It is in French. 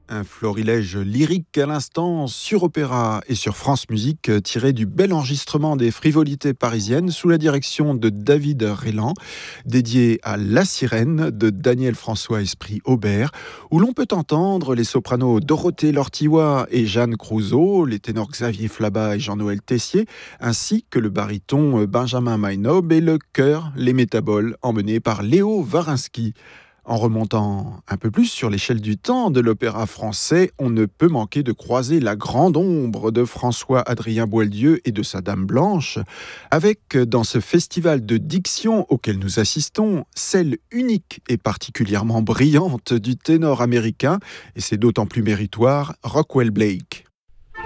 Un florilège lyrique à l'instant sur Opéra et sur France Musique, tiré du bel enregistrement des frivolités parisiennes sous la direction de David Rélan, dédié à La Sirène de Daniel François Esprit Aubert, où l'on peut entendre les sopranos Dorothée Lortillois et Jeanne Crouzot, les ténors Xavier Flabat et Jean-Noël Tessier, ainsi que le baryton Benjamin Mainob et le chœur Les Métaboles, emmené par Léo Varinsky. En remontant un peu plus sur l'échelle du temps de l'opéra français, on ne peut manquer de croiser la grande ombre de François-Adrien Boieldieu et de sa Dame Blanche, avec dans ce festival de diction auquel nous assistons, celle unique et particulièrement brillante du ténor américain, et c'est d'autant plus méritoire, Rockwell Blake.